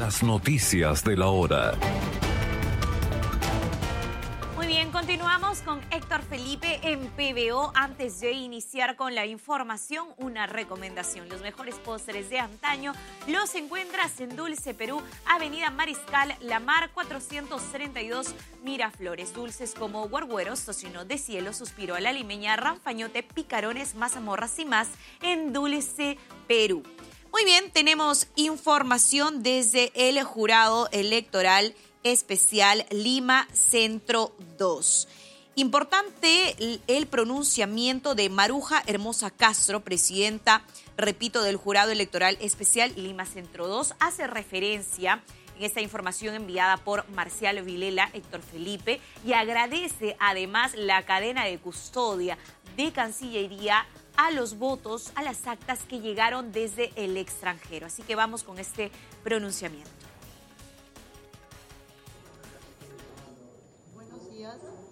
Las noticias de la hora. Muy bien, continuamos con Héctor Felipe en PBO. Antes de iniciar con la información, una recomendación. Los mejores postres de antaño los encuentras en Dulce Perú, Avenida Mariscal Lamar 432 Miraflores. Dulces como guargueros, tocino de cielo, suspiro a la limeña, ranfañote, picarones, mazamorras y más en Dulce Perú. Muy bien, tenemos información desde el Jurado Electoral Especial Lima Centro 2. Importante el pronunciamiento de Maruja Hermosa Castro, presidenta, repito, del Jurado Electoral Especial Lima Centro 2. Hace referencia en esta información enviada por Marcial Vilela, Héctor Felipe, y agradece además la cadena de custodia de Cancillería a los votos, a las actas que llegaron desde el extranjero. Así que vamos con este pronunciamiento. Buenos días.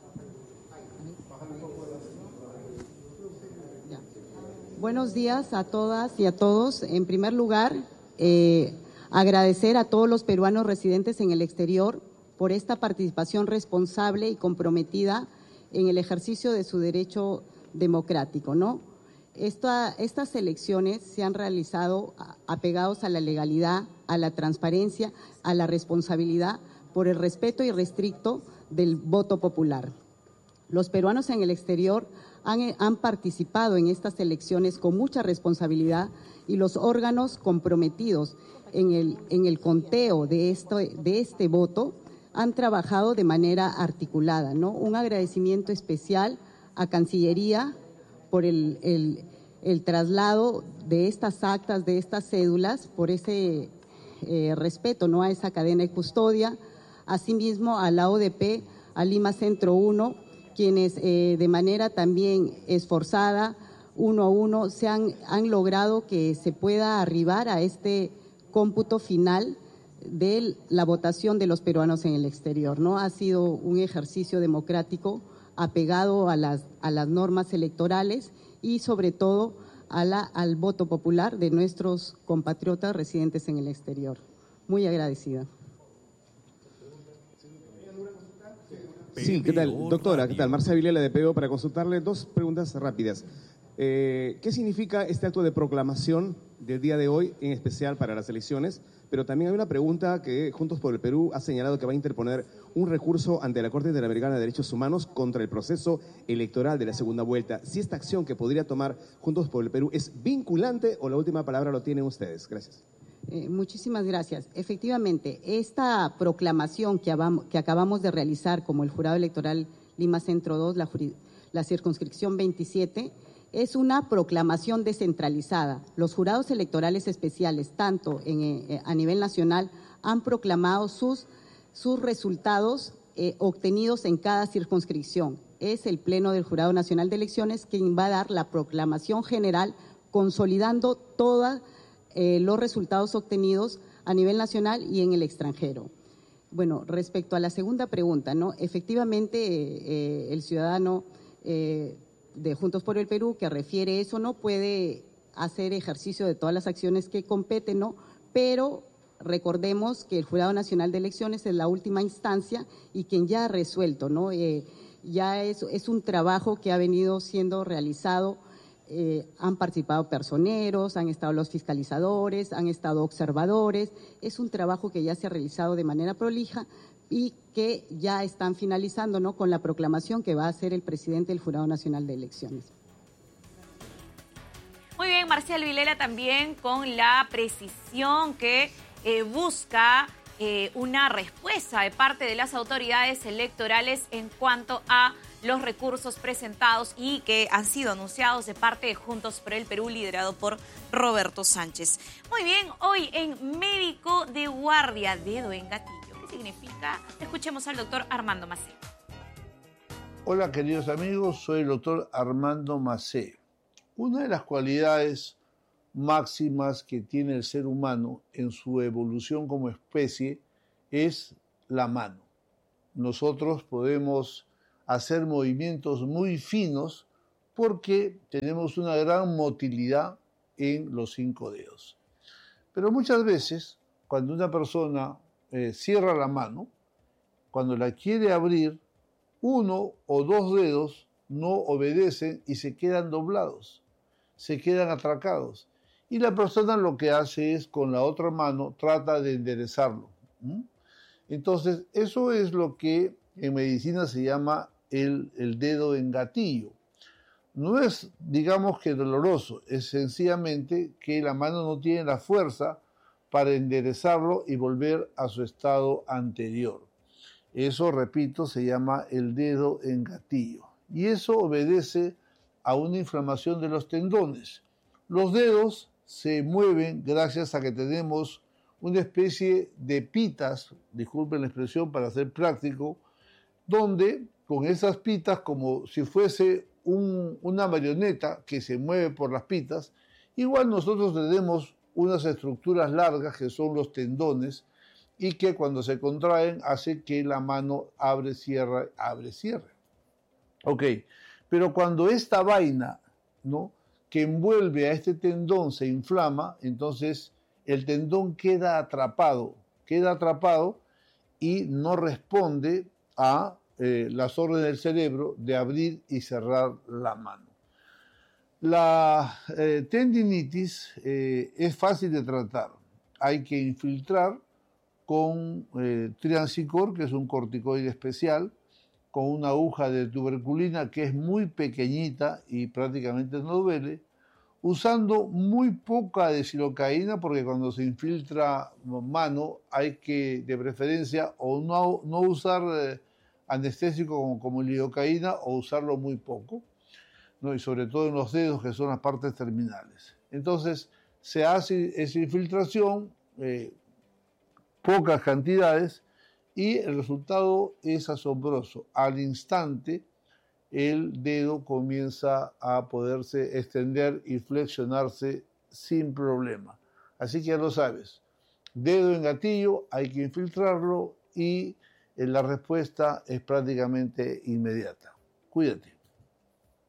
Buenos días a todas y a todos. En primer lugar, agradecer a todos los peruanos residentes en el exterior por esta participación responsable y comprometida en el ejercicio de su derecho democrático, ¿no? Estas elecciones se han realizado apegados a la legalidad, a la transparencia, a la responsabilidad, por el respeto irrestricto del voto popular. Los peruanos en el exterior han participado en estas elecciones con mucha responsabilidad y los órganos comprometidos en el conteo de este voto han trabajado de manera articulada, ¿no? Un agradecimiento especial a Cancillería por el traslado de estas actas, de estas cédulas, por ese respeto, ¿no?, a esa cadena de custodia. Asimismo, a la ODP, a Lima Centro 1, quienes de manera también esforzada, uno a uno, han logrado que se pueda arribar a este cómputo final de la votación de los peruanos en el exterior, ¿no? Ha sido un ejercicio democrático apegado a las normas electorales y sobre todo al voto popular de nuestros compatriotas residentes en el exterior. Muy agradecida. Sí, ¿qué tal? Doctora, ¿qué tal? Marcia Vilela de PBO, para consultarle dos preguntas rápidas. ¿Qué significa este acto de proclamación del día de hoy, en especial para las elecciones? Pero también hay una pregunta que Juntos por el Perú ha señalado que va a interponer un recurso ante la Corte Interamericana de Derechos Humanos contra el proceso electoral de la segunda vuelta. Si esta acción que podría tomar Juntos por el Perú es vinculante o la última palabra lo tienen ustedes. Gracias. Muchísimas gracias. Efectivamente, esta proclamación que acabamos de realizar como el Jurado Electoral Lima Centro 2, la circunscripción 27, es una proclamación descentralizada. Los jurados electorales especiales, tanto a nivel nacional, han proclamado sus resultados obtenidos en cada circunscripción. Es el Pleno del Jurado Nacional de Elecciones quien va a dar la proclamación general, consolidando todos los resultados obtenidos a nivel nacional y en el extranjero. Bueno, respecto a la segunda pregunta, ¿no? Efectivamente, el ciudadano de Juntos por el Perú que refiere eso no puede hacer ejercicio de todas las acciones que competen, ¿no? Pero recordemos que el Jurado Nacional de Elecciones es la última instancia y quien ya ha resuelto, ¿no? Ya es un trabajo que ha venido siendo realizado. Han participado personeros, han estado los fiscalizadores, han estado observadores. Es un trabajo que ya se ha realizado de manera prolija y que ya están finalizando, ¿no?, con la proclamación que va a hacer el presidente del Jurado Nacional de Elecciones. Muy bien, Marcial Vilela también con la precisión que busca una respuesta de parte de las autoridades electorales en cuanto a los recursos presentados y que han sido anunciados de parte de Juntos por el Perú, liderado por Roberto Sánchez. Muy bien, hoy en Médico de Guardia, dedo en gatillo. ¿Qué significa? Escuchemos al doctor Armando Macé. Hola, queridos amigos, soy el doctor Armando Macé. Una de las cualidades máximas que tiene el ser humano en su evolución como especie es la mano. Nosotros podemos hacer movimientos muy finos porque tenemos una gran motilidad en los 5 dedos. Pero muchas veces cuando una persona cierra la mano, cuando la quiere abrir, uno o dos dedos no obedecen y se quedan doblados, se quedan atracados. Y la persona lo que hace es, con la otra mano, trata de enderezarlo. Entonces, eso es lo que en medicina se llama el dedo en gatillo. No es, digamos, que doloroso, es sencillamente que la mano no tiene la fuerza para enderezarlo y volver a su estado anterior. Eso, repito, se llama el dedo en gatillo. Y eso obedece a una inflamación de los tendones. Los dedos se mueven gracias a que tenemos una especie de pitas, disculpen la expresión para ser práctico, donde con esas pitas, como si fuese una marioneta que se mueve por las pitas, igual nosotros tenemos unas estructuras largas que son los tendones y que cuando se contraen hace que la mano abre, cierra. Ok, pero cuando esta vaina, ¿no?, que envuelve a este tendón se inflama, entonces el tendón queda atrapado y no responde a las órdenes del cerebro de abrir y cerrar la mano. La tendinitis es fácil de tratar. Hay que infiltrar con Triancicor, que es un corticoide especial, con una aguja de tuberculina que es muy pequeñita y prácticamente no duele, usando muy poca desilocaína, porque cuando se infiltra mano hay que, de preferencia, o no usar anestésico como lidocaína o usarlo muy poco, ¿no? Y sobre todo en los dedos, que son las partes terminales. Entonces se hace esa infiltración, pocas cantidades, y el resultado es asombroso. Al instante el dedo comienza a poderse extender y flexionarse sin problema. Así que ya lo sabes, dedo en gatillo, hay que infiltrarlo y la respuesta es prácticamente inmediata. Cuídate.